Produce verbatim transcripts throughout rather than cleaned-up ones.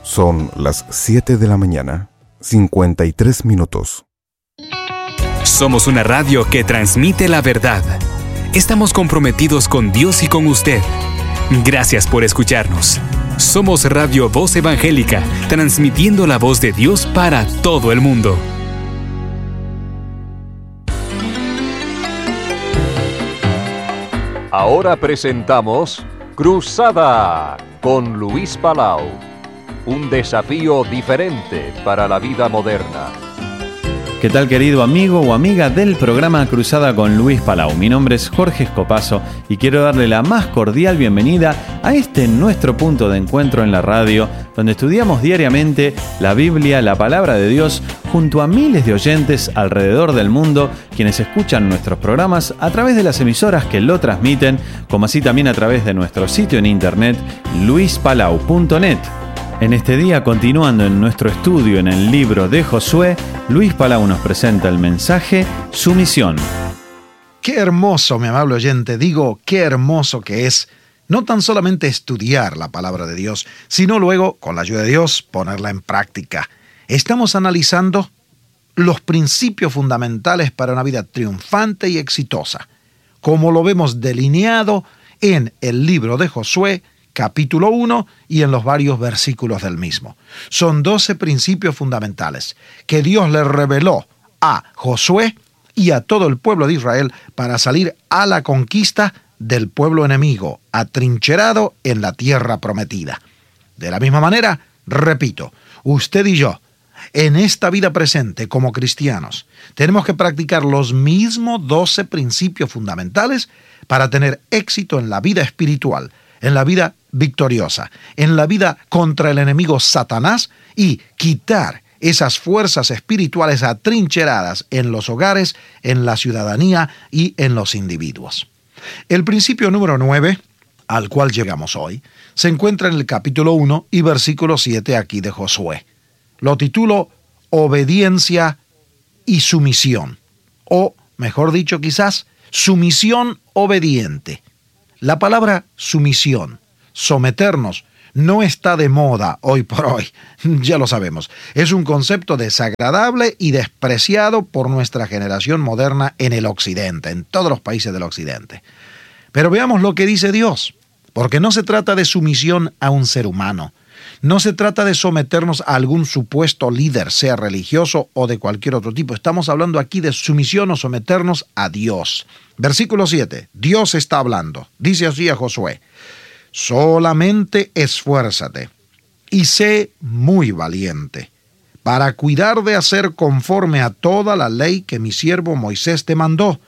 Son las siete de la mañana, cincuenta y tres minutos. Somos una radio que transmite la verdad. Estamos comprometidos con Dios y con usted. Gracias por escucharnos. Somos Radio Voz Evangélica, transmitiendo la voz de Dios para todo el mundo. Ahora presentamos Cruzada con Luis Palau. Un desafío diferente para la vida moderna. ¿Qué tal, querido amigo o amiga del programa Cruzada con Luis Palau? Mi nombre es Jorge Escopazo y quiero darle la más cordial bienvenida a este nuestro punto de encuentro en la radio, donde estudiamos diariamente la Biblia, la Palabra de Dios, junto a miles de oyentes alrededor del mundo, quienes escuchan nuestros programas a través de las emisoras que lo transmiten, como así también a través de nuestro sitio en internet, luis palau punto net. En este día, continuando en nuestro estudio en el libro de Josué, Luis Palau nos presenta el mensaje Sumisión. Qué hermoso, mi amable oyente, digo, qué hermoso que es no tan solamente estudiar la palabra de Dios, sino luego, con la ayuda de Dios, ponerla en práctica. Estamos analizando los principios fundamentales para una vida triunfante y exitosa, como lo vemos delineado en el libro de Josué, capítulo uno, y en los varios versículos del mismo. Son doce principios fundamentales que Dios le reveló a Josué y a todo el pueblo de Israel para salir a la conquista del pueblo enemigo, atrincherado en la tierra prometida. De la misma manera, repito, usted y yo, en esta vida presente como cristianos, tenemos que practicar los mismos doce principios fundamentales para tener éxito en la vida espiritual, en la vida victoriosa, en la vida contra el enemigo Satanás y quitar esas fuerzas espirituales atrincheradas en los hogares, en la ciudadanía y en los individuos. El principio número nueve, al cual llegamos hoy, se encuentra en el capítulo uno y versículo siete aquí de Josué. Lo titulo Obediencia y sumisión, o mejor dicho quizás, sumisión obediente. La palabra sumisión, someternos, no está de moda hoy por hoy, ya lo sabemos. Es un concepto desagradable y despreciado por nuestra generación moderna en el occidente, en todos los países del occidente. Pero veamos lo que dice Dios, porque no se trata de sumisión a un ser humano, no se trata de someternos a algún supuesto líder, sea religioso o de cualquier otro tipo. Estamos hablando aquí de sumisión o someternos a Dios. Versículo siete, Dios está hablando, dice así a Josué: solamente esfuérzate y sé muy valiente para cuidar de hacer conforme a toda la ley que mi siervo Moisés te mandó.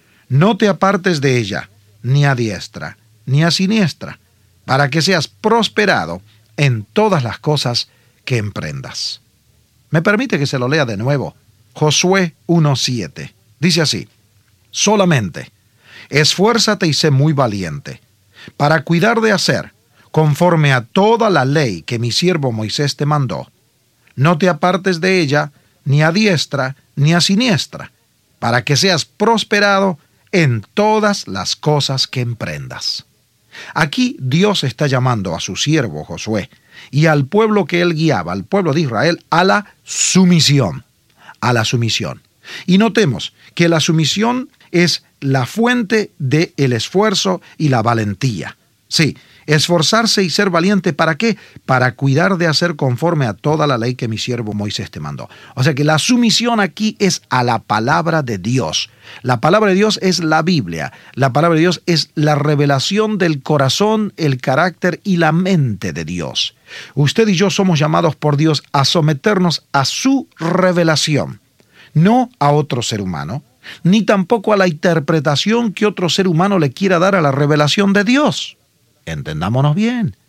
No te apartes de ella, ni a diestra, ni a siniestra, para que seas prosperado en todas las cosas que emprendas. Me permite que se lo lea de nuevo. Josué uno siete. Dice así: solamente esfuérzate y sé muy valiente para cuidar de hacer conforme a toda la ley que mi siervo Moisés te mandó. No te apartes de ella, ni a diestra, ni a siniestra, para que seas prosperado en todas las cosas que emprendas. Aquí Dios está llamando a su siervo Josué y al pueblo que él guiaba, al pueblo de Israel, a la sumisión, a la sumisión. Y notemos que la sumisión es la fuente del esfuerzo y la valentía. Sí, esforzarse y ser valiente, ¿para qué? Para cuidar de hacer conforme a toda la ley que mi siervo Moisés te mandó. O sea que la sumisión aquí es a la palabra de Dios. La palabra de Dios es la Biblia. La palabra de Dios es la revelación del corazón, el carácter y la mente de Dios. Usted y yo somos llamados por Dios a someternos a su revelación, no a otro ser humano, ni tampoco a la interpretación que otro ser humano le quiera dar a la revelación de Dios. Entendámonos bien.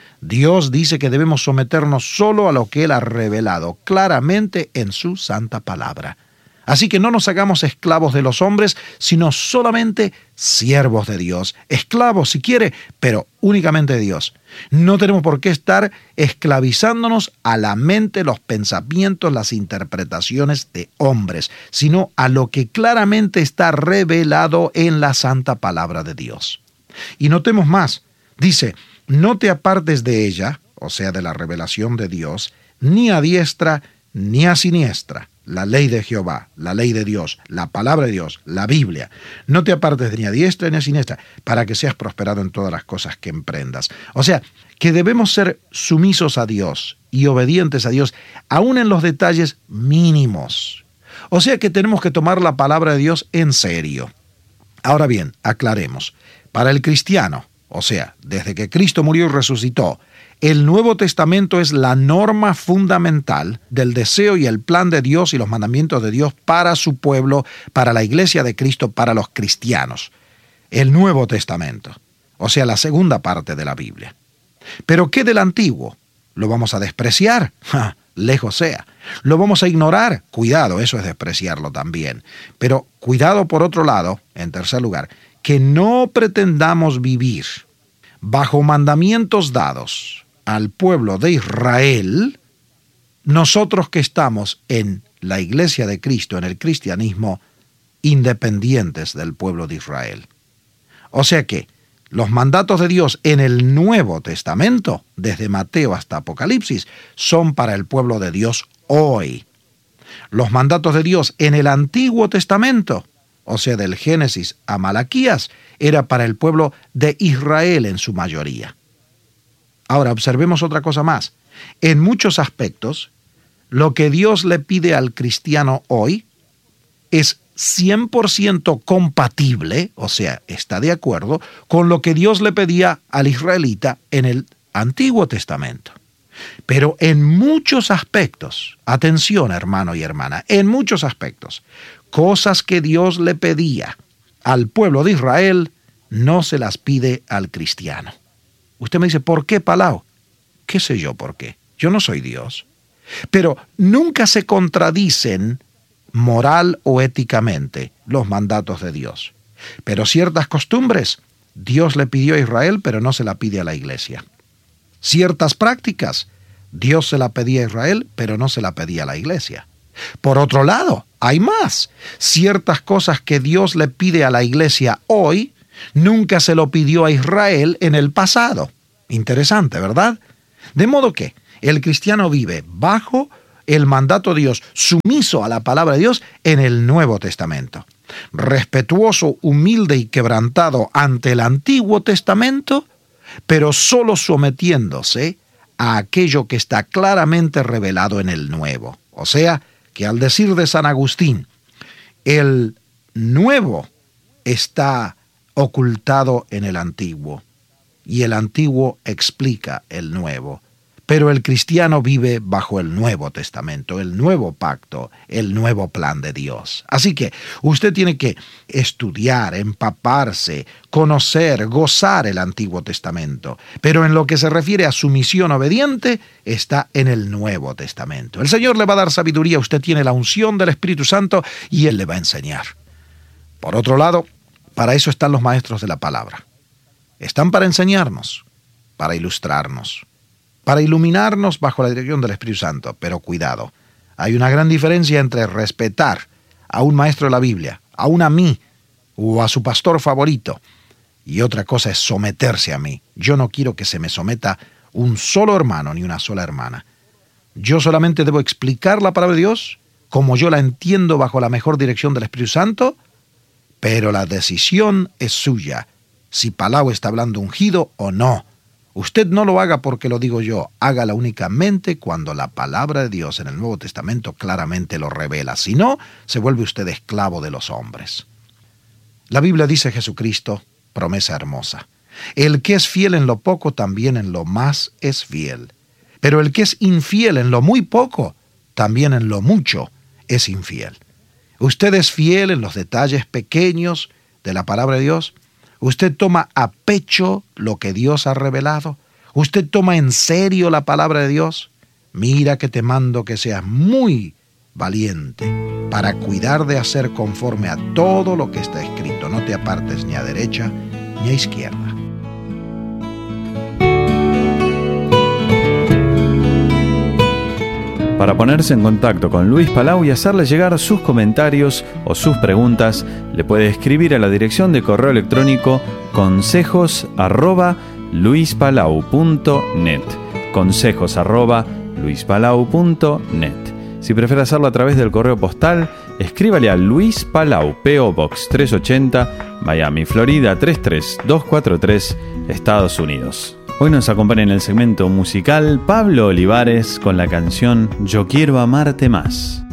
Dios dice que debemos someternos solo a lo que Él ha revelado claramente en su santa palabra. Así que no nos hagamos esclavos de los hombres, sino solamente siervos de Dios. Esclavos si quiere, pero únicamente de Dios. No tenemos por qué estar esclavizándonos a la mente, los pensamientos, las interpretaciones de hombres, sino a lo que claramente está revelado en la santa palabra de Dios. Y notemos más. Dice, no te apartes de ella, o sea, de la revelación de Dios, ni a diestra ni a siniestra. La ley de Jehová, la ley de Dios, la palabra de Dios, la Biblia. No te apartes ni a diestra ni a siniestra, para que seas prosperado en todas las cosas que emprendas. O sea, que debemos ser sumisos a Dios y obedientes a Dios, aún en los detalles mínimos. O sea que tenemos que tomar la palabra de Dios en serio. Ahora bien, aclaremos. Para el cristiano, o sea, desde que Cristo murió y resucitó, el Nuevo Testamento es la norma fundamental del deseo y el plan de Dios y los mandamientos de Dios para su pueblo, para la iglesia de Cristo, para los cristianos. El Nuevo Testamento, o sea, la segunda parte de la Biblia. ¿Pero qué del Antiguo? ¿Lo vamos a despreciar? ¡Ja! Lejos sea. ¿Lo vamos a ignorar? Cuidado, eso es despreciarlo también. Pero cuidado por otro lado, en tercer lugar, que no pretendamos vivir bajo mandamientos dados al pueblo de Israel, nosotros que estamos en la iglesia de Cristo, en el cristianismo, independientes del pueblo de Israel. O sea que los mandatos de Dios en el Nuevo Testamento, desde Mateo hasta Apocalipsis, son para el pueblo de Dios hoy. Los mandatos de Dios en el Antiguo Testamento, o sea, del Génesis a Malaquías, era para el pueblo de Israel en su mayoría. Ahora, observemos otra cosa más. En muchos aspectos, lo que Dios le pide al cristiano hoy es cien por ciento compatible, o sea, está de acuerdo, con lo que Dios le pedía al israelita en el Antiguo Testamento. Pero en muchos aspectos, atención hermano y hermana, en muchos aspectos, cosas que Dios le pedía al pueblo de Israel, no se las pide al cristiano. Usted me dice, ¿por qué, Palau? ¿Qué sé yo por qué? Yo no soy Dios. Pero nunca se contradicen moral o éticamente los mandatos de Dios. Pero ciertas costumbres, Dios le pidió a Israel, pero no se la pide a la iglesia. Ciertas prácticas, Dios se la pedía a Israel, pero no se la pedía a la iglesia. Por otro lado, hay más. Ciertas cosas que Dios le pide a la iglesia hoy, nunca se lo pidió a Israel en el pasado. Interesante, ¿verdad? De modo que el cristiano vive bajo el mandato de Dios, sumiso a la palabra de Dios en el Nuevo Testamento. Respetuoso, humilde y quebrantado ante el Antiguo Testamento, pero solo sometiéndose a aquello que está claramente revelado en el Nuevo. O sea, que al decir de San Agustín, el Nuevo está ocultado en el Antiguo, y el Antiguo explica el Nuevo. Pero el cristiano vive bajo el Nuevo Testamento, el nuevo pacto, el nuevo plan de Dios. Así que usted tiene que estudiar, empaparse, conocer, gozar el Antiguo Testamento. Pero en lo que se refiere a sumisión obediente, está en el Nuevo Testamento. El Señor le va a dar sabiduría, usted tiene la unción del Espíritu Santo y Él le va a enseñar. Por otro lado, para eso están los maestros de la palabra. Están para enseñarnos, para ilustrarnos, para iluminarnos bajo la dirección del Espíritu Santo. Pero cuidado, hay una gran diferencia entre respetar a un maestro de la Biblia, aún a mí o a su pastor favorito, y otra cosa es someterse a mí. Yo no quiero que se me someta un solo hermano ni una sola hermana. Yo solamente debo explicar la palabra de Dios como yo la entiendo bajo la mejor dirección del Espíritu Santo, pero la decisión es suya, si Palau está hablando ungido o no. Usted no lo haga porque lo digo yo, hágala únicamente cuando la palabra de Dios en el Nuevo Testamento claramente lo revela. Si no, se vuelve usted esclavo de los hombres. La Biblia dice Jesucristo, promesa hermosa: el que es fiel en lo poco, también en lo más es fiel. Pero el que es infiel en lo muy poco, también en lo mucho es infiel. Usted es fiel en los detalles pequeños de la palabra de Dios. Usted toma a pecho lo que Dios ha revelado. Usted toma en serio la palabra de Dios. Mira que te mando que seas muy valiente para cuidar de hacer conforme a todo lo que está escrito. No te apartes ni a derecha ni a izquierda. Para ponerse en contacto con Luis Palau y hacerle llegar sus comentarios o sus preguntas, le puede escribir a la dirección de correo electrónico consejos arroba luispalau punto net consejos arroba luispalau punto net. Si prefiere hacerlo a través del correo postal, escríbale a Luis Palau, P O Box trescientos ochenta, Miami, Florida tres tres dos cuatro tres, Estados Unidos. Hoy nos acompaña en el segmento musical Pablo Olivares con la canción Yo Quiero Amarte Más.